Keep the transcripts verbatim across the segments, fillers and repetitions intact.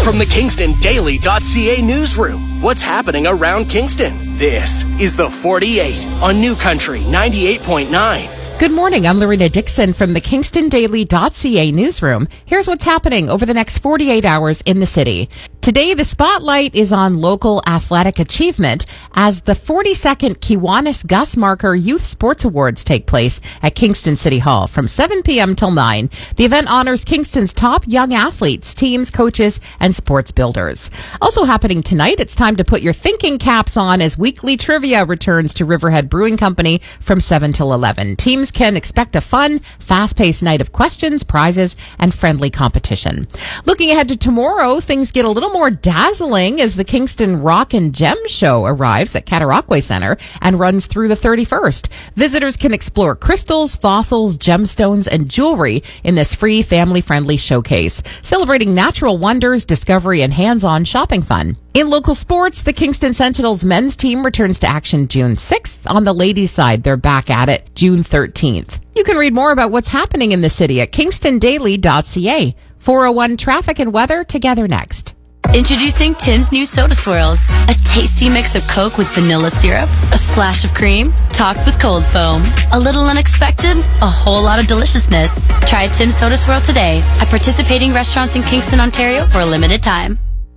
From the Kingston Daily dot C A newsroom, what's happening around Kingston? This is the forty-eight on New Country ninety-eight point nine. Good morning. I'm Lorena Dixon from the Kingston Daily dot C A newsroom. Here's what's happening over the next forty-eight hours in the city. Today, the spotlight is on local athletic achievement as the forty-second Kiwanis Gus Marker Youth Sports Awards take place at Kingston City Hall from seven p.m. till nine. The event honors Kingston's top young athletes, teams, coaches, and sports builders. Also happening tonight, it's time to put your thinking caps on as weekly trivia returns to Riverhead Brewing Company from seven till eleven. Teams can expect a fun, fast-paced night of questions, prizes, and friendly competition. Looking ahead to tomorrow, things get a little more dazzling as the Kingston Rock and Gem Show arrives at Cataraqui Center and runs through the thirty-first. Visitors can explore crystals, fossils, gemstones, and jewelry in this free, family-friendly showcase, celebrating natural wonders, discovery, and hands-on shopping fun. In local sports, the Kingston Sentinels men's team returns to action June sixth. On the ladies' side, they're back at it June thirteenth. You can read more about what's happening in the city at Kingston Daily dot C A. four oh one Traffic and Weather together next. Introducing Tim's new Soda Swirls, a tasty mix of Coke with vanilla syrup, a splash of cream, topped with cold foam. A little unexpected, a whole lot of deliciousness. Try Tim's Soda Swirl today at participating restaurants in Kingston, Ontario for a limited time.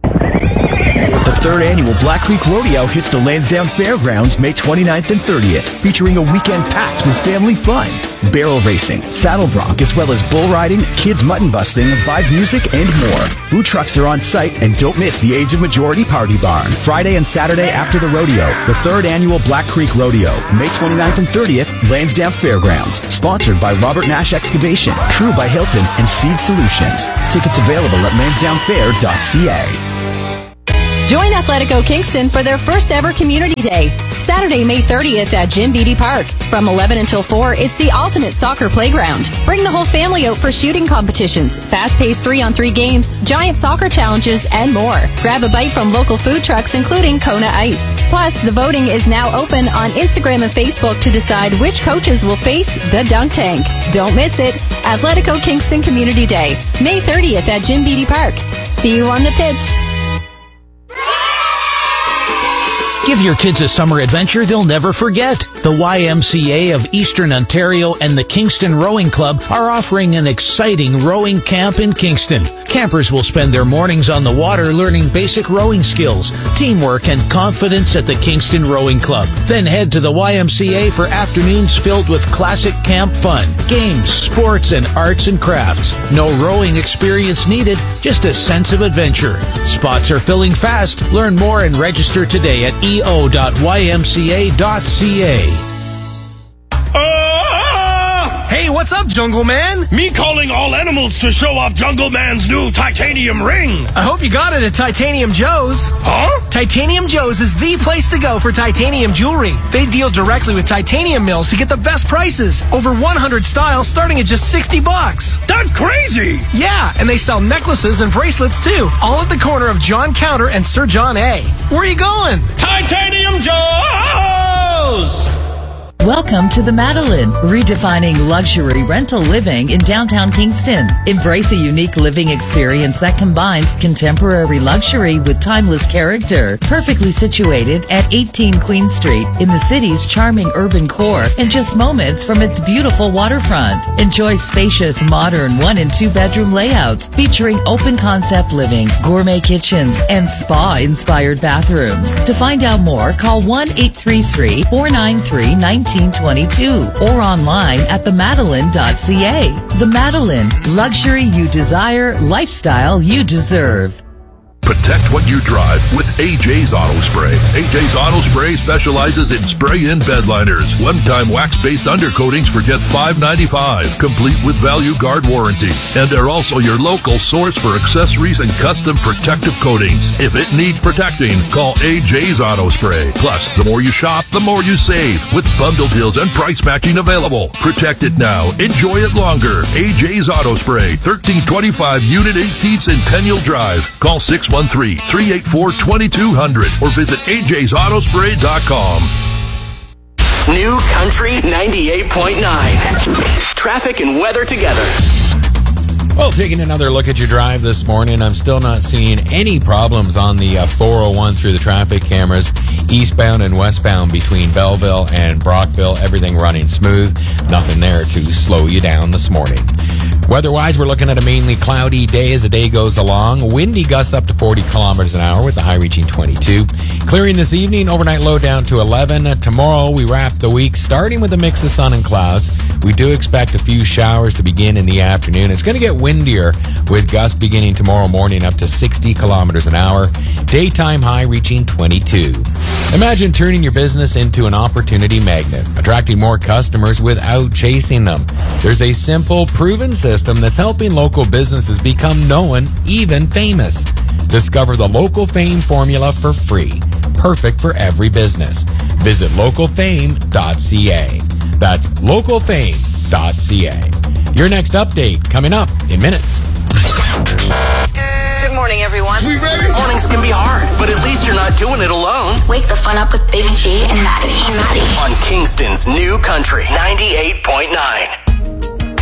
The third annual Black Creek Rodeo hits the Lansdowne Fairgrounds May twenty-ninth and thirtieth, featuring a weekend packed with family fun, barrel racing, saddle bronc, as well as bull riding, kids mutton busting, live music, and more. Food trucks are on site, and don't miss the Age of Majority Party Barn. Friday and Saturday after the rodeo, the third annual Black Creek Rodeo, May twenty-ninth and thirtieth, Lansdowne Fairgrounds. Sponsored by Robert Nash Excavation, True by Hilton, and Seed Solutions. Tickets available at lansdowne fair dot c a. Join Athletico Kingston for their first ever Community Day, Saturday, May thirtieth at Jim Beattie Park. From eleven until four, it's the ultimate soccer playground. Bring the whole family out for shooting competitions, fast-paced three-on-three games, giant soccer challenges, and more. Grab a bite from local food trucks, including Kona Ice. Plus, the voting is now open on Instagram and Facebook to decide which coaches will face the dunk tank. Don't miss it. Athletico Kingston Community Day, May thirtieth at Jim Beattie Park. See you on the pitch. Give your kids a summer adventure they'll never forget. The Y M C A of Eastern Ontario and the Kingston Rowing Club are offering an exciting rowing camp in Kingston. Campers will spend their mornings on the water learning basic rowing skills, teamwork, and confidence at the Kingston Rowing Club. Then head to the Y M C A for afternoons filled with classic camp fun, games, sports, and arts and crafts. No rowing experience needed, just a sense of adventure. Spots are filling fast. Learn more and register today at e o dot y m c a dot c a. Hey, what's up, Jungle Man? Me calling all animals to show off Jungle Man's new titanium ring. I hope you got it at Titanium Joe's. Huh? Titanium Joe's is the place to go for titanium jewelry. They deal directly with titanium mills to get the best prices. Over one hundred styles starting at just sixty bucks. That's crazy. Yeah, and they sell necklaces and bracelets too. All at the corner of John Counter and Sir John A. Where are you going? Titanium Joe's! Welcome to the Madeline, redefining luxury rental living in downtown Kingston. Embrace a unique living experience that combines contemporary luxury with timeless character. Perfectly situated at eighteen Queen Street in the city's charming urban core and just moments from its beautiful waterfront. Enjoy spacious, modern one and two bedroom layouts featuring open concept living, gourmet kitchens, and spa-inspired bathrooms. To find out more, call one eight three three, four nine three, one nine two two or online at the madeline dot c a. The Madeline, luxury you desire, lifestyle you deserve. Protect what you drive with A J's Auto Spray. A J's Auto Spray specializes in spray-in bed liners. One-time wax-based undercoatings for just five ninety-five, complete with Value Guard warranty. And they're also your local source for accessories and custom protective coatings. If it needs protecting, call A J's Auto Spray. Plus, the more you shop, the more you save with bundle deals and price matching available. Protect it now. Enjoy it longer. A J's Auto Spray, thirteen twenty-five Unit eighteen Centennial Drive. Call six one three, three eight four, two two zero zero or visit a j's auto spray dot com. New Country ninety-eight point nine. Traffic and weather together. Well, taking another look at your drive this morning, I'm still not seeing any problems on the uh, four oh one through the traffic cameras, eastbound and westbound between Belleville and Brockville. Everything running smooth. Nothing there to slow you down this morning. Weather-wise, we're looking at a mainly cloudy day as the day goes along. Windy gusts up to forty kilometers an hour with the high reaching twenty-two. Clearing this evening, overnight low down to eleven. Tomorrow, we wrap the week starting with a mix of sun and clouds. We do expect a few showers to begin in the afternoon. It's going to get windier with gusts beginning tomorrow morning up to sixty kilometers an hour. Daytime high reaching twenty-two. Imagine turning your business into an opportunity magnet, attracting more customers without chasing them. There's a simple, proven system that's helping local businesses become known, even famous. Discover the Local Fame formula for free. Perfect for every business. Visit local fame dot c a. That's local fame dot c a. Your next update coming up in minutes. Good morning, everyone. We ready? Mornings can be hard, but at least you're not doing it alone. Wake the fun up with Big G and Maddie. And Maddie. On Kingston's New Country ninety-eight point nine.